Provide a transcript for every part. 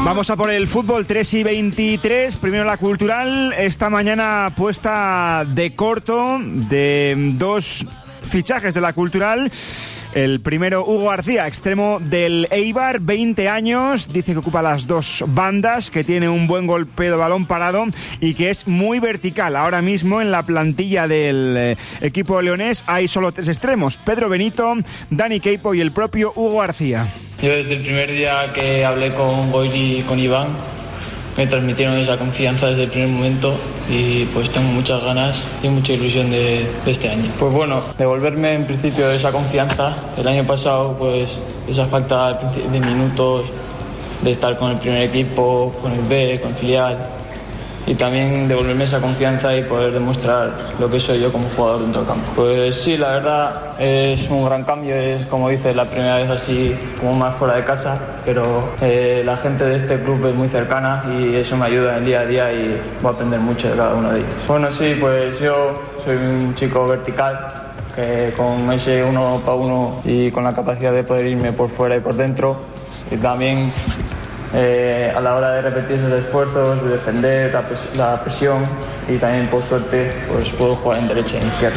Vamos a por el fútbol, 3:23. Primero la cultural. Esta mañana puesta de corto de dos fichajes de la cultural. El primero, Hugo García, extremo del Eibar, 20 años, dice que ocupa las dos bandas, que tiene un buen golpeo de balón parado y que es muy vertical. Ahora mismo en la plantilla del equipo leonés hay solo tres extremos: Pedro Benito, Dani Queipo y el propio Hugo García. Yo desde el primer día que hablé con Goiri y con Iván, me transmitieron esa confianza desde el primer momento y pues tengo muchas ganas y mucha ilusión de este año. Pues bueno, devolverme en principio esa confianza. El año pasado pues esa falta de minutos, de estar con el primer equipo, con el B, con el filial, y también devolverme esa confianza y poder demostrar lo que soy yo como jugador dentro del campo. Pues sí, la verdad es un gran cambio, es como dices, la primera vez así como más fuera de casa, pero la gente de este club es muy cercana y eso me ayuda en el día a día y voy a aprender mucho de cada uno de ellos. Bueno, sí, pues yo soy un chico vertical, que con ese 1 para 1 y con la capacidad de poder irme por fuera y por dentro, y también a la hora de repetir esos esfuerzos, de defender la presión, y también por suerte pues puedo jugar en derecha y en izquierda.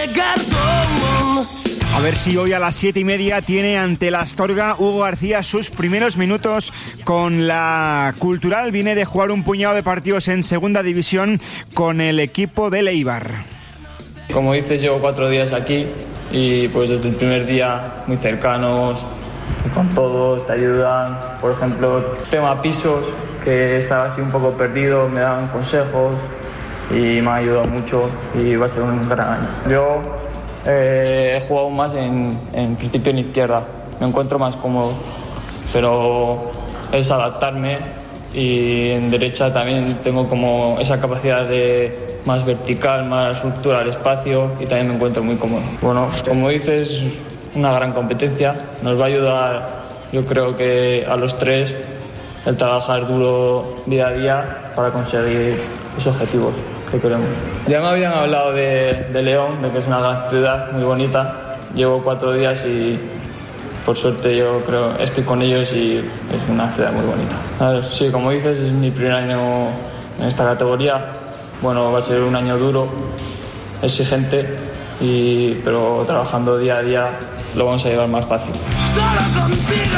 A ver si hoy a las 7:30 tiene ante la Astorga Hugo García sus primeros minutos con la cultural. Viene de jugar un puñado de partidos en segunda división con el equipo del Eibar. Como dices, llevo 4 días aquí y pues desde el primer día muy cercanos con todos, te ayudan. Por ejemplo, tema pisos, que estaba así un poco perdido, me dan consejos y me ha ayudado mucho y va a ser un gran año. Yo he jugado más en principio en izquierda, me encuentro más cómodo, pero es adaptarme, y en derecha también tengo como esa capacidad de más vertical, más ruptura al espacio, y también me encuentro muy cómodo. Bueno, como dices, una gran competencia, nos va a ayudar, yo creo que a los tres, el trabajar duro día a día para conseguir esos objetivos que queremos. Ya me habían hablado de León, de que es una gran ciudad muy bonita. Llevo 4 días y por suerte yo creo estoy con ellos y es una ciudad muy bonita. A ver, sí, como dices, es mi primer año en esta categoría. Bueno, va a ser un año duro, exigente, pero trabajando día a día lo vamos a llevar más fácil. Solo contigo,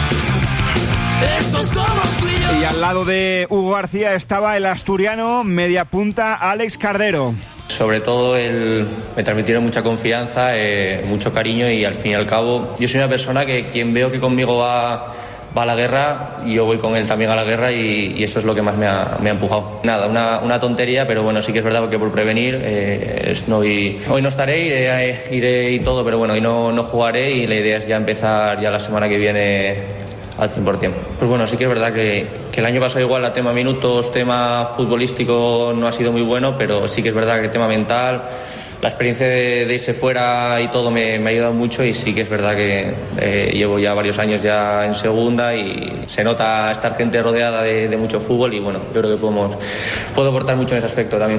eso somos tú y yo. Y al lado de Hugo García estaba el asturiano mediapunta Alex Cardero. Sobre todo me transmitieron mucha confianza, mucho cariño, y al fin y al cabo yo soy una persona que quien veo que conmigo va a la guerra, y yo voy con él también a la guerra, y eso es lo que más me ha empujado. Nada, una tontería, pero bueno, sí que es verdad que por prevenir, hoy no estaré, iré y todo, pero bueno, hoy no jugaré, y la idea es ya empezar ya la semana que viene al 100%. Pues bueno, sí que es verdad que el año pasado igual a tema minutos, tema futbolístico no ha sido muy bueno, pero sí que es verdad que el tema mental, la experiencia de irse fuera y todo me ha ayudado mucho, y sí que es verdad que llevo ya varios años ya en segunda y se nota estar gente rodeada de mucho fútbol, y bueno, yo creo que puedo aportar mucho en ese aspecto también.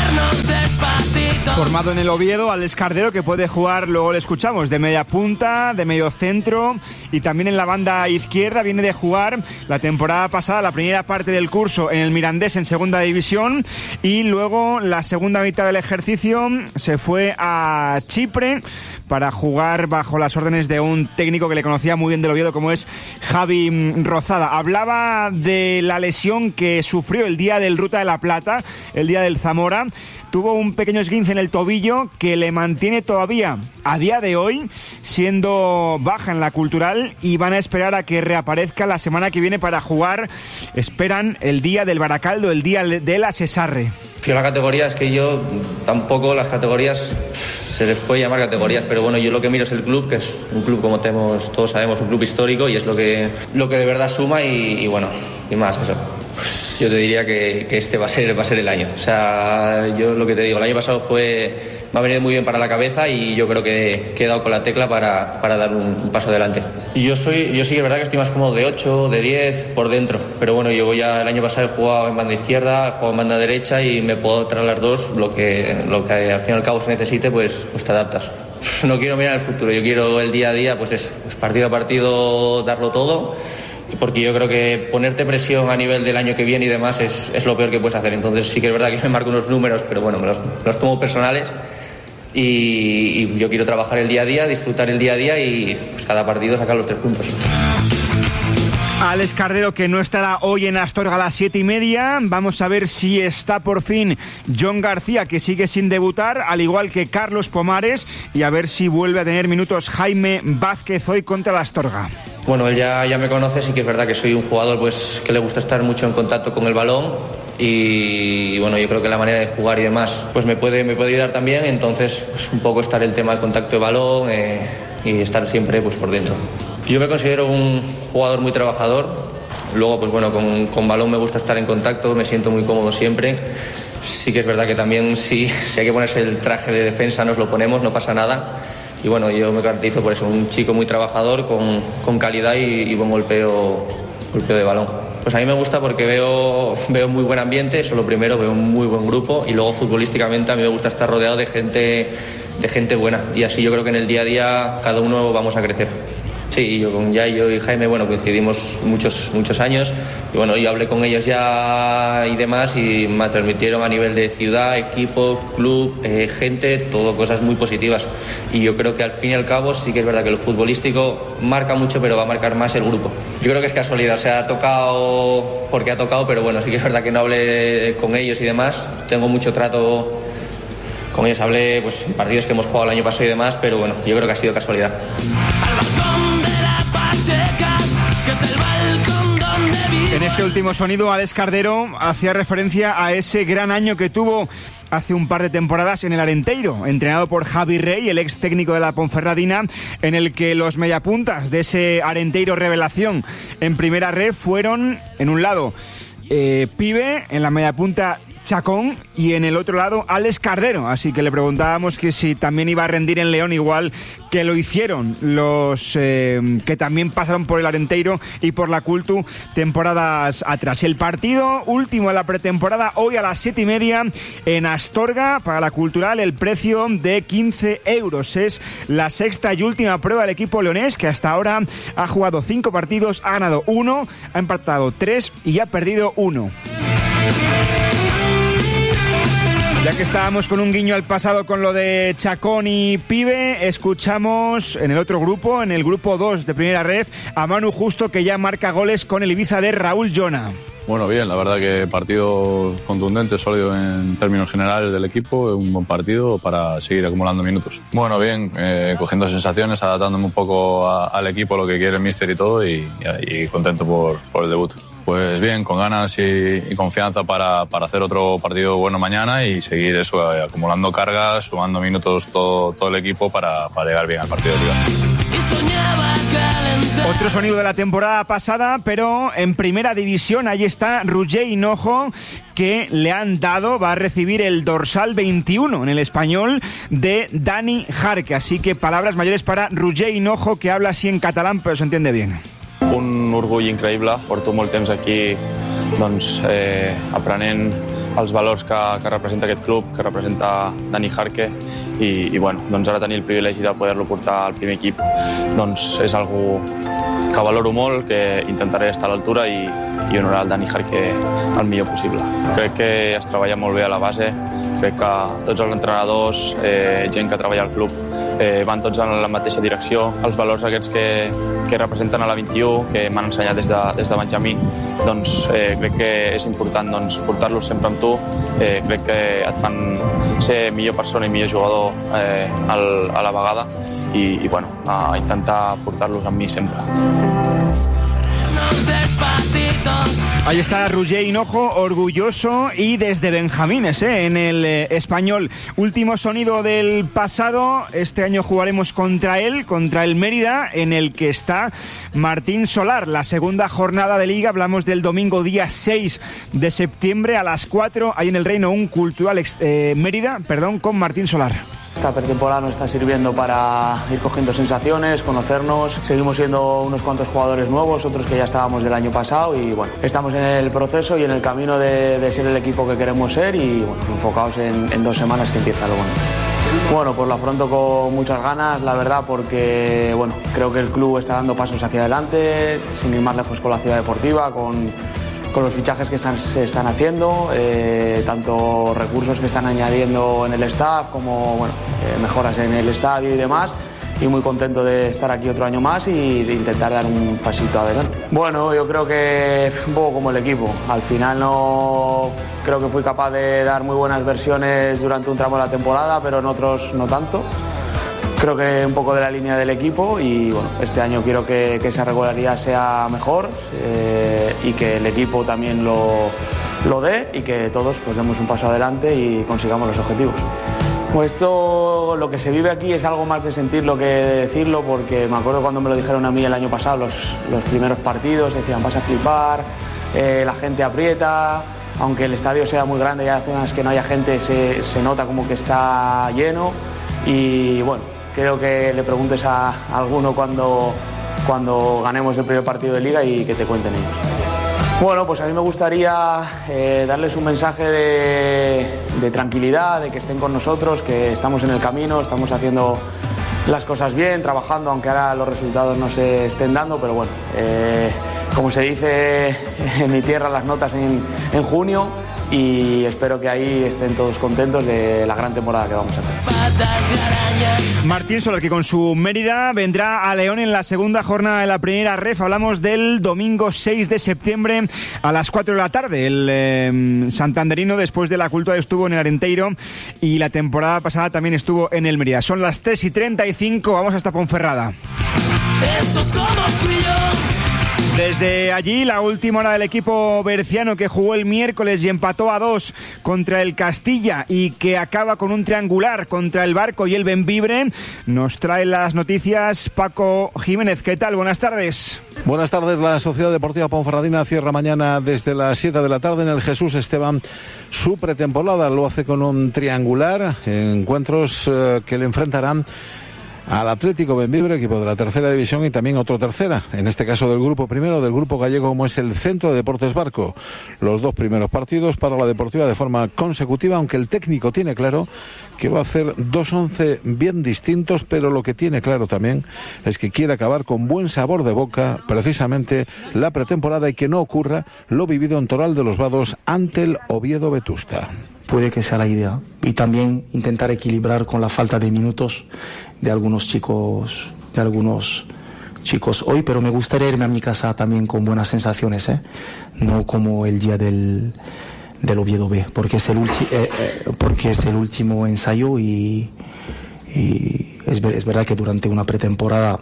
Formado en el Oviedo, Alex Cardero, que puede jugar, luego le escuchamos, de media punta, de medio centro y también en la banda izquierda. Viene de jugar la temporada pasada, la primera parte del curso, en el Mirandés en segunda división, y luego la segunda mitad del ejercicio se fue a Chipre para jugar bajo las órdenes de un técnico que le conocía muy bien del Oviedo, como es Javi Rozada. Hablaba de la lesión que sufrió el día del Ruta de la Plata, el día del Zamora. Tuvo un pequeño esguince en el tobillo que le mantiene todavía a día de hoy siendo baja en la cultural, y van a esperar a que reaparezca la semana que viene para jugar. Esperan el día del Baracaldo, el día de la Cesarre. Fío, la categoría es que yo tampoco, las categorías se les puede llamar categorías, pero bueno, yo lo que miro es el club, que es un club, como todos sabemos, un club histórico, y es lo que de verdad suma, y bueno, y más eso. Yo te diría que este va a ser el año. O sea, yo lo que te digo, el año pasado me ha venido muy bien para la cabeza, y yo creo que he dado con la tecla para dar un paso adelante. Y yo sí que es verdad que estoy más cómodo de 8, de 10 por dentro, pero bueno, yo el año pasado he jugado en banda izquierda, he jugado en banda derecha, y me puedo traer las dos, lo que al fin y al cabo se necesite, pues te adaptas. No quiero mirar el futuro, yo quiero el día a día, pues partido a partido darlo todo, porque yo creo que ponerte presión a nivel del año que viene y demás es lo peor que puedes hacer. Entonces sí que es verdad que me marco unos números, pero bueno, me los tomo personales y yo quiero trabajar el día a día, disfrutar el día a día y pues cada partido sacar los 3 puntos. Alex Cardero, que no estará hoy en Astorga a las 7:30. Vamos a ver si está por fin Jon García, que sigue sin debutar, al igual que Carlos Pomares, y a ver si vuelve a tener minutos Jaime Vázquez hoy contra la Astorga. Bueno, él ya me conoce, sí que es verdad que soy un jugador pues que le gusta estar mucho en contacto con el balón y bueno, yo creo que la manera de jugar y demás pues me puede ayudar también, entonces pues un poco estar el tema del contacto de balón y estar siempre pues por dentro. Yo me considero un jugador muy trabajador, luego pues bueno, con balón me gusta estar en contacto, me siento muy cómodo siempre. Sí que es verdad que también si hay que ponerse el traje de defensa nos lo ponemos, no pasa nada. Y bueno, yo me caracterizo por eso, un chico muy trabajador, con calidad y buen golpeo de balón. Pues a mí me gusta porque veo muy buen ambiente, eso lo primero, veo un muy buen grupo y luego futbolísticamente a mí me gusta estar rodeado de gente buena y así yo creo que en el día a día cada uno vamos a crecer. Sí, yo con Yayo y Jaime, bueno, coincidimos muchos años y bueno, yo hablé con ellos ya y demás y me transmitieron a nivel de ciudad, equipo, club, gente, todo cosas muy positivas y yo creo que al fin y al cabo sí que es verdad que lo futbolístico marca mucho, pero va a marcar más el grupo. Yo creo que es casualidad, o sea, ha tocado porque ha tocado, pero bueno, sí que es verdad que no hablé con ellos y demás, tengo mucho trato con ellos, hablé pues en partidos que hemos jugado el año pasado y demás, pero bueno, yo creo que ha sido casualidad. En este último sonido, Alex Cardero hacía referencia a ese gran año que tuvo hace un par de temporadas en el Arenteiro, entrenado por Javi Rey, el ex técnico de la Ponferradina, en el que los mediapuntas de ese Arenteiro revelación en primera red fueron, en un lado, Pibe, en la mediapunta Chacón y en el otro lado Alex Cardero, así que le preguntábamos que si también iba a rendir en León igual que lo hicieron los que también pasaron por el Arenteiro y por la Cultu temporadas atrás. El partido último de la pretemporada hoy a las 7:30 en Astorga para la Cultural, el precio de 15 euros. Es la sexta y última prueba del equipo leonés, que hasta ahora ha jugado 5 partidos, ha ganado 1, ha empatado 3 y ha perdido 1. Ya que estábamos con un guiño al pasado con lo de Chacón y Pibe, escuchamos en el otro grupo, en el grupo 2 de primera ref, a Manu Justo, que ya marca goles con el Ibiza de Raúl Llona. Bueno, bien, la verdad que partido contundente, sólido en términos generales del equipo, un buen partido para seguir acumulando minutos. Bueno, bien, cogiendo sensaciones, adaptándome un poco al equipo, lo que quiere el míster y todo, y contento por el debut. Pues bien, con ganas y confianza para hacer otro partido bueno mañana y seguir eso, acumulando cargas, sumando minutos todo el equipo para llegar bien al partido de Liga. Otro sonido de la temporada pasada, pero en primera división, ahí está Roger Hinojo, que le han dado, va a recibir el dorsal 21 en el Español de Dani Jarque, así que palabras mayores para Roger Hinojo, que habla así en catalán pero se entiende bien. Un orgull increïble, porto molt temps aquí aprenent els valors que representa aquest club, que representa Dani Jarque i bueno, ara tenir el privilegi de poder-lo portar al primer equip és algo que valoro molt, que intentaré estar a l'altura i honorar el Dani Jarque el millor possible. Crec que es treballa molt bé a la base, crec que tots els entrenadors, gent que treballa al club, van tots en la mateixa direcció. Els valors aquests que representen a la 21, que m'han ensenyat des de Benjamí, crec que és important portar-los sempre amb tu. Crec que et fan ser millor persona i millor jugador a la vegada i bueno, a intentar portar-los amb mi sempre. Ahí está Roger Hinojo, orgulloso y desde Benjamines, en el Español. Último sonido del pasado. Este año jugaremos contra el Mérida, en el que está Martín Solar. La segunda jornada de Liga, hablamos del domingo día 6 de septiembre a las 4, ahí en el Reino Un Cultural Mérida, con Martín Solar. Esta pretemporada nos está sirviendo para ir cogiendo sensaciones, conocernos. Seguimos siendo unos cuantos jugadores nuevos, otros que ya estábamos del año pasado y bueno, estamos en el proceso y en el camino de ser el equipo que queremos ser y bueno, enfocados en 2 semanas que empieza lo bueno. Bueno, pues lo afronto con muchas ganas, la verdad, porque bueno, creo que el club está dando pasos hacia adelante, sin ir más lejos con la ciudad deportiva, con los fichajes que se están haciendo, tanto recursos que están añadiendo en el staff como bueno, mejoras en el estadio y demás. Y muy contento de estar aquí otro año más y de intentar dar un pasito adelante. Bueno, yo creo que un poco como el equipo. Al final no creo que fui capaz de dar muy buenas versiones durante un tramo de la temporada, pero en otros no tanto. Creo que un poco de la línea del equipo y bueno, este año quiero que esa regularidad sea mejor y que el equipo también lo dé y que todos pues demos un paso adelante y consigamos los objetivos. Pues esto, lo que se vive aquí es algo más de sentirlo que de decirlo, porque me acuerdo cuando me lo dijeron a mí el año pasado, los primeros partidos, decían vas a flipar, la gente aprieta, aunque el estadio sea muy grande y hay zonas que no haya gente, se nota como que está lleno y bueno, creo que le preguntes a alguno cuando ganemos el primer partido de Liga y que te cuenten ellos. Bueno, pues a mí me gustaría darles un mensaje de tranquilidad, de que estén con nosotros, que estamos en el camino, estamos haciendo las cosas bien, trabajando, aunque ahora los resultados no se estén dando, pero bueno, como se dice en mi tierra, las notas en junio y espero que ahí estén todos contentos de la gran temporada que vamos a hacer. Martín Soler, que con su Mérida vendrá a León en la segunda jornada de la primera ref. Hablamos del domingo 6 de septiembre a las 4 de la tarde. El santanderino, después de la Cultura, estuvo en el Arenteiro y la temporada pasada también estuvo en el Mérida. Son las 3:35, vamos hasta Ponferrada. Eso somos tú y yo. Desde allí, la última hora del equipo berciano, que jugó el miércoles y empató a 2 contra el Castilla y que acaba con un triangular contra el Barco y el Bembibre, nos trae las noticias Paco Jiménez. ¿Qué tal? Buenas tardes. Buenas tardes. La Sociedad Deportiva Ponferradina cierra mañana desde las 7 de la tarde en el Jesús Esteban su pretemporada. Lo hace con un triangular, encuentros que le enfrentarán al Atlético Bembibre, equipo de la tercera división, y también otro tercera, en este caso del grupo primero, del grupo gallego, como es el Centro de Deportes Barco. Los dos primeros partidos para la Deportiva de forma consecutiva, aunque el técnico tiene claro que va a hacer 2 11 bien distintos, pero lo que tiene claro también es que quiere acabar con buen sabor de boca precisamente la pretemporada y que no ocurra lo vivido en Toral de los Vados ante el Oviedo Vetusta. Puede que sea la idea, y también intentar equilibrar con la falta de minutos de algunos chicos hoy, pero me gustaría irme a mi casa también con buenas sensaciones, no como el día del Oviedo B, porque es el último ensayo y es verdad que durante una pretemporada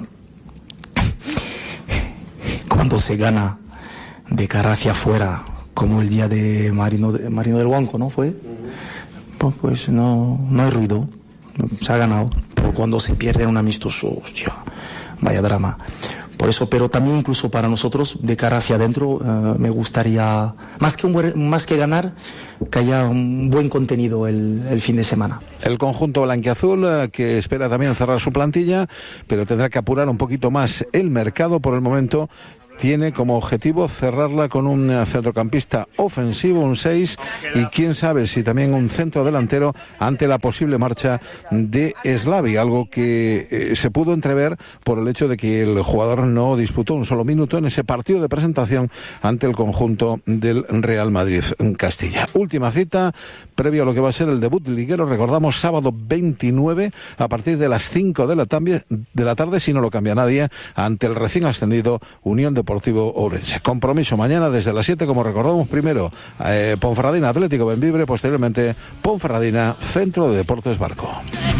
cuando se gana de cara hacia afuera, como el día de Marino del Huanco, ¿no fue? Pues no hay ruido, se ha ganado, pero cuando se pierde un amistoso, hostia, vaya drama. Por eso, pero también incluso para nosotros, de cara hacia adentro, me gustaría, más que ganar, que haya un buen contenido el fin de semana. El conjunto blanquiazul, que espera también cerrar su plantilla, pero tendrá que apurar un poquito más el mercado. Por el momento tiene como objetivo cerrarla con un centrocampista ofensivo, un 6, y quién sabe si también un centro delantero ante la posible marcha de Slavi, algo que se pudo entrever por el hecho de que el jugador no disputó un solo minuto en ese partido de presentación ante el conjunto del Real Madrid Castilla. Última cita previo a lo que va a ser el debut liguero, recordamos, sábado 29 a partir de las 5 de la tarde, si no lo cambia nadie, ante el recién ascendido Unión Deportivo Ourense. Compromiso mañana desde las 7, como recordamos, primero Ponferradina Atlético Bembibre, posteriormente Ponferradina Centro de Deportes Barco.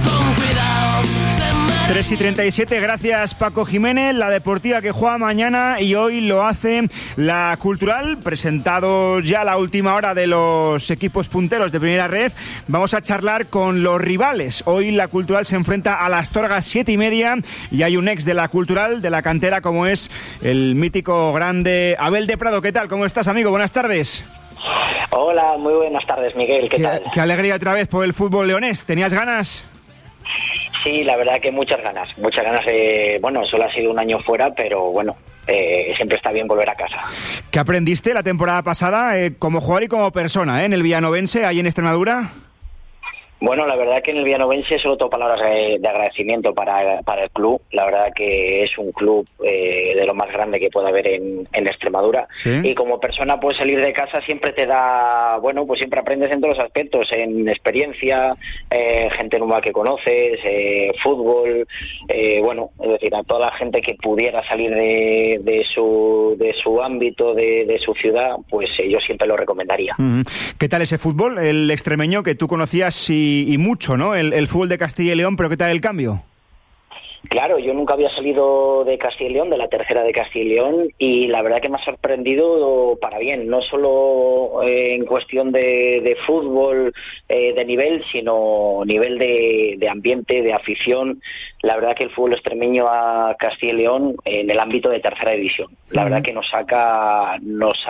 3:37, gracias Paco Jiménez. La Deportiva que juega mañana y hoy lo hace la Cultural, presentados ya a la última hora de los equipos punteros de primera red. Vamos a charlar con los rivales. Hoy la Cultural se enfrenta a las Astorga 7:30 y hay un ex de la Cultural, de la cantera, como es el mítico grande Abel de Prado. ¿Qué tal? ¿Cómo estás, amigo? Buenas tardes. Hola, muy buenas tardes, Miguel. ¿Qué tal? Qué alegría otra vez por el fútbol leonés. ¿Tenías ganas? Sí, la verdad que muchas ganas. Bueno, solo ha sido un año fuera, pero bueno, siempre está bien volver a casa. ¿Qué aprendiste la temporada pasada como jugador y como persona en el Villanovense, ahí en Extremadura? Bueno, la verdad que en el Villanovense solo tengo palabras de agradecimiento para el club. La verdad que es un club de lo más grande que puede haber en Extremadura. ¿Sí? Y como persona, pues salir de casa siempre te da, bueno, pues siempre aprendes en todos los aspectos, en experiencia, gente nueva que conoces, fútbol, bueno, es decir, a toda la gente que pudiera salir de su ámbito, de su ciudad, pues yo siempre lo recomendaría. ¿Qué tal ese fútbol, el extremeño, que tú conocías y mucho, ¿no? El fútbol de Castilla y León, pero ¿qué tal el cambio? Claro, yo nunca había salido de Castilla y León, de la tercera de Castilla y León, y la verdad que me ha sorprendido para bien, no solo en cuestión de fútbol de nivel, sino nivel de ambiente, de afición. La verdad que el fútbol extremeño a Castilla y León en el ámbito de tercera división, la verdad que nos saca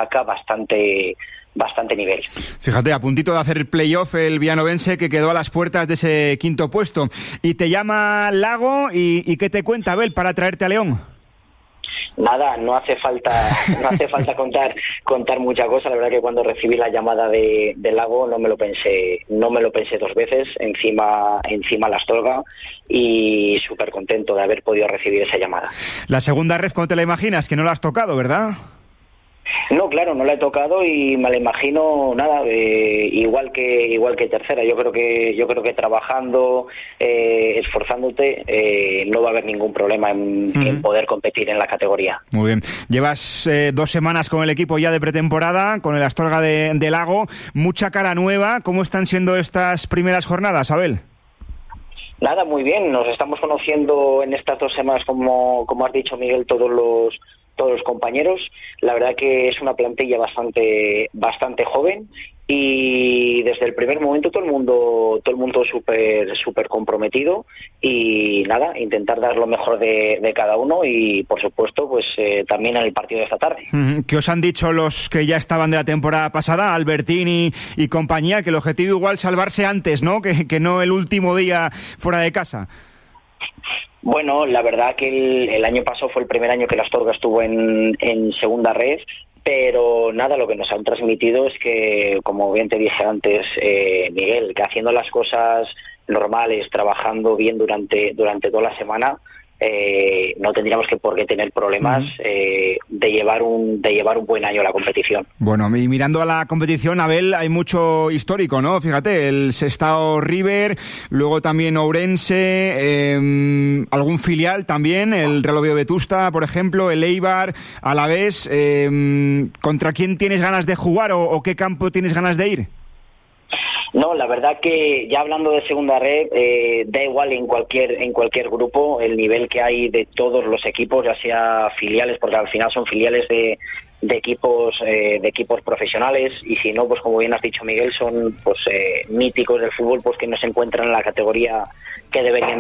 bastante nivel. Fíjate, a puntito de hacer el playoff el villanovense, que quedó a las puertas de ese quinto puesto. Y te llama Lago, ¿y qué te cuenta Abel para traerte a León? Nada, no hace falta contar mucha cosa. La verdad que cuando recibí la llamada de Lago no me lo pensé dos veces, encima la Astorga, y súper contento de haber podido recibir esa llamada. La segunda ref, ¿cómo te la imaginas? Que no la has tocado, ¿verdad? No, claro, no la he tocado y me la imagino igual que tercera. Yo creo que trabajando, esforzándote, no va a haber ningún problema en poder competir en la categoría. Muy bien. Llevas 2 semanas con el equipo ya de pretemporada, con el Astorga de Lago, mucha cara nueva. ¿Cómo están siendo estas primeras jornadas, Abel? Nada, muy bien. Nos estamos conociendo en estas 2 semanas, como has dicho, Miguel, todos los compañeros. La verdad que es una plantilla bastante joven, y desde el primer momento todo el mundo súper comprometido, y nada, intentar dar lo mejor de cada uno, y por supuesto pues también en el partido de esta tarde. ¿Qué os han dicho los que ya estaban de la temporada pasada, Albertín y compañía, que el objetivo igual salvarse antes, ¿no? Que no el último día fuera de casa? Bueno, la verdad que el año pasado fue el primer año que la Astorga estuvo en segunda red, pero nada, lo que nos han transmitido es que, como bien te dije antes, Miguel, que haciendo las cosas normales, trabajando bien durante toda la semana, no tendríamos por qué tener problemas de llevar un buen año a la competición. Bueno, y mirando a la competición, Abel, hay mucho histórico, ¿no? Fíjate, el Sestao River, luego también Ourense, algún filial también, el Real Oviedo Vetusta, por ejemplo, el Eibar, Alavés. ¿Contra quién tienes ganas de jugar o qué campo tienes ganas de ir? No, la verdad que ya hablando de segunda red, da igual en cualquier grupo el nivel que hay de todos los equipos, ya sea filiales, porque al final son filiales de equipos profesionales, y si no, pues como bien has dicho, Miguel, son pues míticos del fútbol, pues que no se encuentran en la categoría que deberían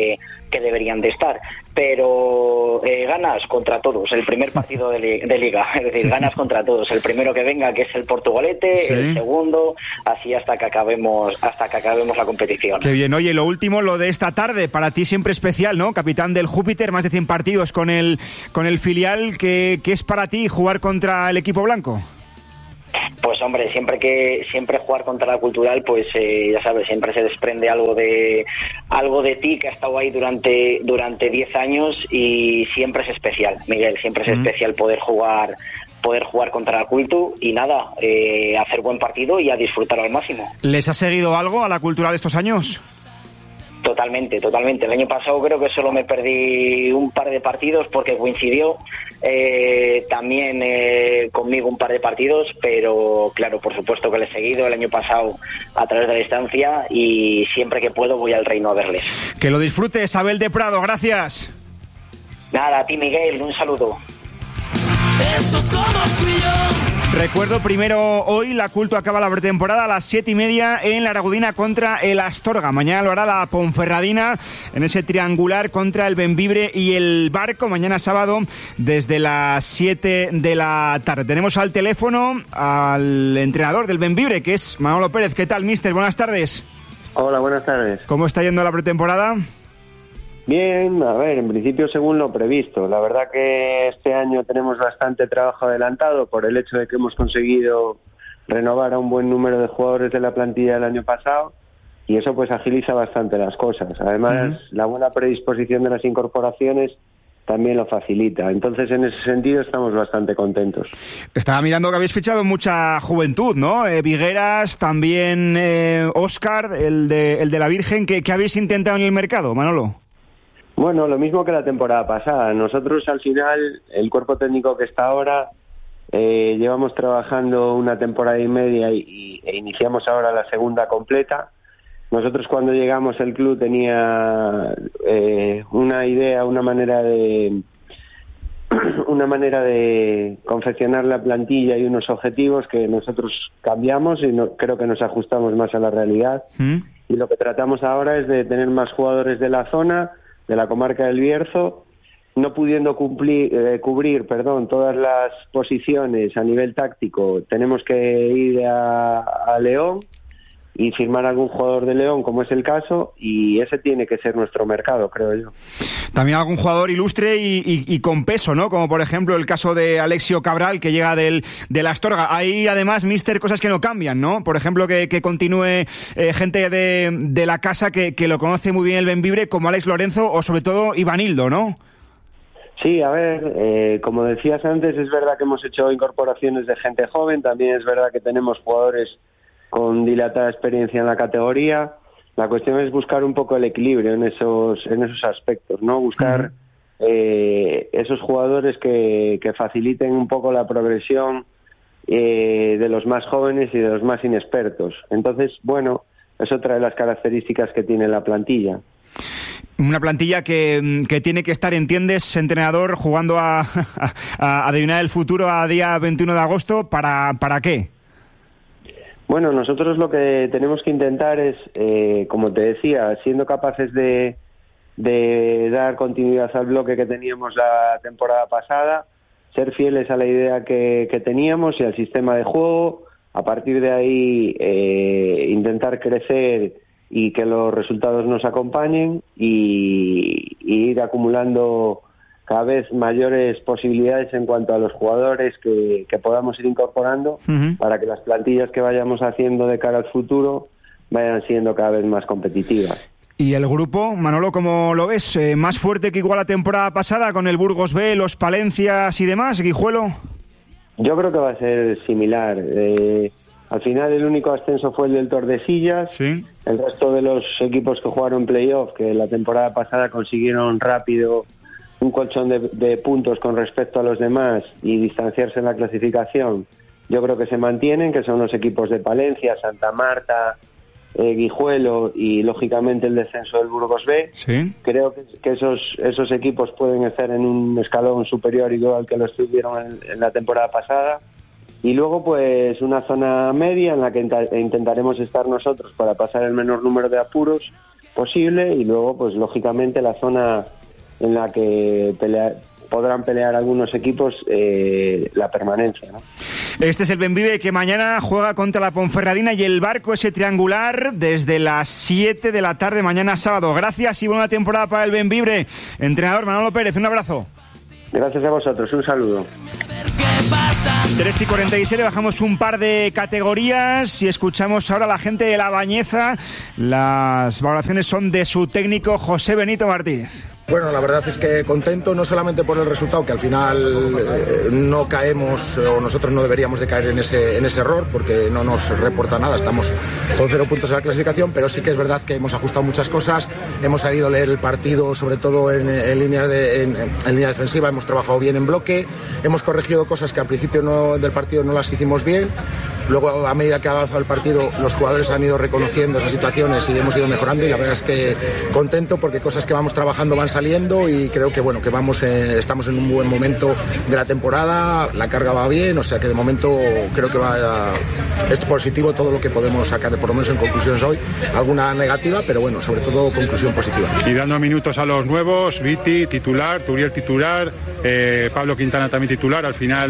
de estar. Pero ganas contra todos el primer partido de liga, es decir, ganas contra todos, el primero que venga, que es el Portugalete, sí, el segundo, así hasta que acabemos la competición. Qué bien. Oye, lo último, lo de esta tarde, para ti siempre especial, ¿no? Capitán del Júpiter, más de 100 partidos con el filial. ¿Qué es para ti jugar contra el equipo blanco? Pues hombre, siempre jugar contra la Cultural, pues ya sabes, siempre se desprende algo de ti, que ha estado ahí durante 10 años, y siempre es especial, Miguel, siempre es especial poder jugar contra la Cultu, y nada, hacer buen partido y a disfrutar al máximo. ¿Les ha seguido algo a la Cultural estos años? Totalmente. El año pasado creo que solo me perdí un par de partidos porque coincidió también conmigo un par de partidos, pero claro, por supuesto que le he seguido el año pasado a través de la distancia, y siempre que puedo voy al Reino a verles. Que lo disfrutes, Abel de Prado, gracias. Nada, a ti, Miguel, un saludo. Eso somos tú y yo. Recuerdo primero, hoy la Cultu acaba la pretemporada a las 7:30 en la Aragudina contra el Astorga. Mañana lo hará la Ponferradina en ese triangular contra el Bembibre y el Barco. Mañana sábado desde las 7 de la tarde. Tenemos al teléfono al entrenador del Bembibre, que es Manolo Pérez. ¿Qué tal, mister? Buenas tardes. Hola, buenas tardes. ¿Cómo está yendo la pretemporada? Bien, a ver, en principio según lo previsto. La verdad que este año tenemos bastante trabajo adelantado por el hecho de que hemos conseguido renovar a un buen número de jugadores de la plantilla del año pasado, y eso pues agiliza bastante las cosas. Además, la buena predisposición de las incorporaciones también lo facilita. Entonces, en ese sentido, estamos bastante contentos. Estaba mirando que habéis fichado mucha juventud, ¿no? Vigueras, también Óscar, el de la Virgen. ¿Qué habéis intentado en el mercado, Manolo? Bueno, lo mismo que la temporada pasada. Nosotros, al final, el cuerpo técnico que está ahora, llevamos trabajando una temporada y media e iniciamos ahora la segunda completa. Nosotros cuando llegamos el club tenía una idea, una manera de confeccionar la plantilla y unos objetivos que nosotros cambiamos y creo que nos ajustamos más a la realidad. Y lo que tratamos ahora es de tener más jugadores de la zona, de la comarca del Bierzo, no pudiendo cubrir todas las posiciones a nivel táctico. Tenemos que ir a León y firmar algún jugador de León, como es el caso, y ese tiene que ser nuestro mercado, creo yo. También algún jugador ilustre y con peso, ¿no? Como por ejemplo el caso de Alexio Cabral, que llega de la Astorga. Hay además, míster, cosas que no cambian, ¿no? Por ejemplo, que continúe gente de la casa que lo conoce muy bien el Bembibre, como Alex Lorenzo o sobre todo Ivanildo, ¿no? Sí, a ver, como decías antes, es verdad que hemos hecho incorporaciones de gente joven, también es verdad que tenemos jugadores con dilatada experiencia en la categoría. La cuestión es buscar un poco el equilibrio en esos aspectos, ¿no? Buscar esos jugadores que faciliten un poco la progresión de los más jóvenes y de los más inexpertos. Entonces, bueno, es otra de las características que tiene la plantilla. Una plantilla que tiene que estar, ¿entiendes, entrenador, jugando a adivinar el futuro a día 21 de agosto? ¿Para qué? Bueno, nosotros lo que tenemos que intentar es, como te decía, siendo capaces de dar continuidad al bloque que teníamos la temporada pasada, ser fieles a la idea que teníamos y al sistema de juego, a partir de ahí intentar crecer y que los resultados nos acompañen y ir acumulando cada vez mayores posibilidades en cuanto a los jugadores que podamos ir incorporando para que las plantillas que vayamos haciendo de cara al futuro vayan siendo cada vez más competitivas. ¿Y el grupo, Manolo, cómo lo ves? ¿Más fuerte que igual la temporada pasada con el Burgos B, los Palencias y demás, Guijuelo? Yo creo que va a ser similar. Al final el único ascenso fue el del Tordesillas. Sí. El resto de los equipos que jugaron playoff, que la temporada pasada consiguieron rápido un colchón de puntos con respecto a los demás y distanciarse en la clasificación, yo creo que se mantienen, que son los equipos de Palencia, Santa Marta, Guijuelo y lógicamente el descenso del Burgos B. Sí. Creo que esos equipos pueden estar en un escalón superior igual que lo estuvieron en la temporada pasada. Y luego pues una zona media en la que intentaremos estar nosotros para pasar el menor número de apuros posible, y luego pues lógicamente la zona en la que podrán pelear algunos equipos la permanencia, ¿no? Este es el Bembibre que mañana juega contra la Ponferradina y el Barco, ese triangular, desde las 7 de la tarde mañana sábado. Gracias y buena temporada para el Bembibre. Entrenador Manolo Pérez, un abrazo. Gracias a vosotros, un saludo. 3:47, bajamos un par de categorías y escuchamos ahora a la gente de La Bañeza. Las valoraciones son de su técnico José Benito Martínez. Bueno, la verdad es que contento no solamente por el resultado, que al final no caemos, o nosotros no deberíamos de caer en ese error, porque no nos reporta nada, estamos con 0 puntos en la clasificación, pero sí que es verdad que hemos ajustado muchas cosas, hemos sabido leer el partido, sobre todo en línea defensiva, hemos trabajado bien en bloque, hemos corregido cosas que al principio del partido no las hicimos bien. Luego, a medida que ha avanzado el partido, los jugadores han ido reconociendo esas situaciones y hemos ido mejorando, y la verdad es que contento porque cosas que vamos trabajando van saliendo, y creo que bueno, que estamos en un buen momento de la temporada, la carga va bien, o sea que de momento creo que es positivo todo lo que podemos sacar, por lo menos en conclusiones hoy, alguna negativa, pero bueno, sobre todo conclusión positiva. Y dando minutos a los nuevos, Viti titular, Turiel titular, Pablo Quintana también titular, al final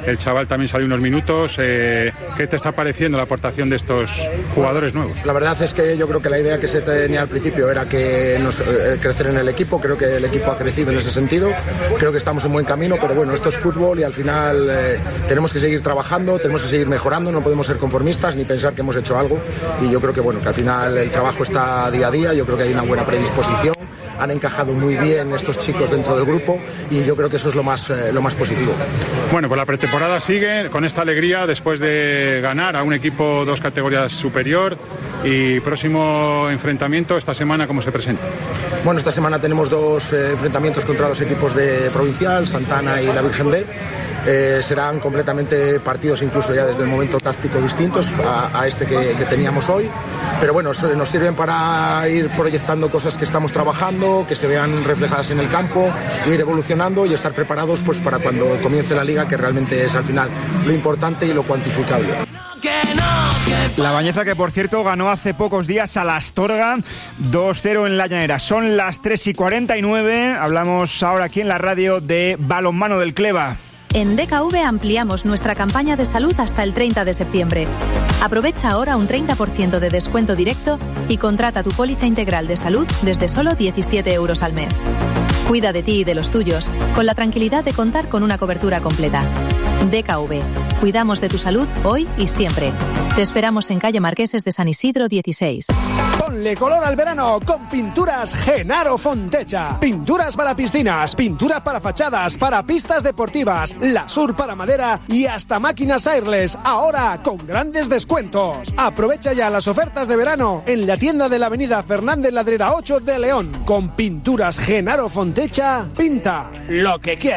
el chaval también salió unos minutos. ¿Qué te está pareciendo la aportación de estos jugadores nuevos? La verdad es que yo creo que la idea que se tenía al principio era que crecer en el equipo. Creo que el equipo ha crecido en ese sentido. Creo que estamos en buen camino, pero bueno, esto es fútbol y al final tenemos que seguir trabajando, tenemos que seguir mejorando, no podemos ser conformistas ni pensar que hemos hecho algo, y yo creo que bueno, que al final el trabajo está día a día. Yo creo que hay una buena predisposición, han encajado muy bien estos chicos dentro del grupo y yo creo que eso es lo más positivo. Bueno, pues la pretemporada sigue con esta alegría después de ganar a un equipo 2 categorías superior. Y próximo enfrentamiento esta semana, ¿cómo se presenta? Bueno, esta semana tenemos 2 enfrentamientos contra 2 equipos de provincial, Santana y la Virgen B. Serán completamente partidos incluso ya desde el momento táctico distintos a este que teníamos hoy, pero bueno, nos sirven para ir proyectando cosas que estamos trabajando, que se vean reflejadas en el campo, ir evolucionando y estar preparados pues para cuando comience la liga, que realmente es al final lo importante y lo cuantificable. La Bañeza, que por cierto ganó hace pocos días a la Astorga 2-0 en la Llanera. Son las 3:49. Hablamos ahora aquí en la radio de balonmano del Cleva. En DKV ampliamos nuestra campaña de salud hasta el 30 de septiembre. Aprovecha ahora un 30% de descuento directo y contrata tu póliza integral de salud desde solo 17 euros al mes. Cuida de ti y de los tuyos, con la tranquilidad de contar con una cobertura completa. DKV. Cuidamos de tu salud hoy y siempre. Te esperamos en calle Marqueses de San Isidro 16. Ponle color al verano con Pinturas Genaro Fontecha. Pinturas para piscinas, pinturas para fachadas, para pistas deportivas, Lasur para madera y hasta máquinas airless. Ahora con grandes descuentos. Aprovecha ya las ofertas de verano en la tienda de la avenida Fernández Ladrera 8 de León. Con Pinturas Genaro Fontecha, pinta lo que quieras.